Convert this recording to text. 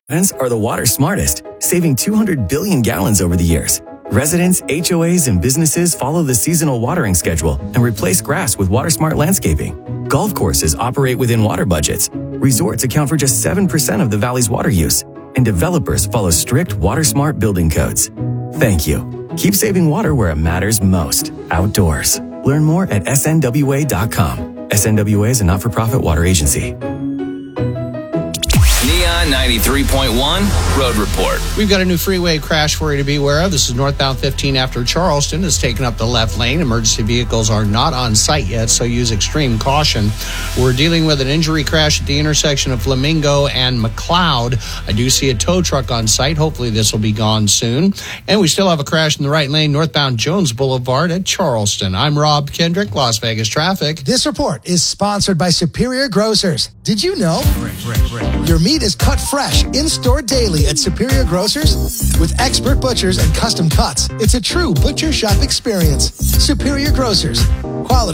Residents are the water smartest, saving 200 billion gallons over the years. Residents, HOAs, and businesses follow the seasonal watering schedule and replace grass with WaterSmart landscaping. Golf courses operate within water budgets. Resorts account for just 7% of the valley's water use. And developers follow strict WaterSmart building codes. Thank you. Keep saving water where it matters most, outdoors. Learn more at snwa.com. SNWA is a not-for-profit water agency. Neon 93.1 Road Report. We've got a new freeway crash for you to be aware of. This is northbound 15 after Charleston. It's taken up the left lane. Emergency vehicles are not on site yet, so use extreme caution. We're dealing with an injury crash at the intersection of Flamingo and McLeod. I do see a tow truck on site. Hopefully this will be gone soon. And we still have a crash in the right lane, northbound Jones Boulevard at Charleston. I'm Rob Kendrick, Las Vegas Traffic. This report is sponsored by Superior Grocers. Did you know your meat is cut fresh in-store daily at Superior Grocers? With expert butchers and custom cuts, it's a true butcher shop experience. Superior Grocers. Quality.